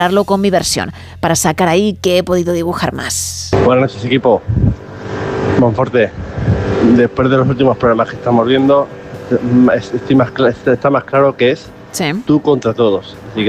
con mi versión, para sacar ahí qué he podido dibujar más. Buenas noches, equipo. Monforte, después de los últimos programas que estamos viendo, está más claro que es tú contra todos. Así que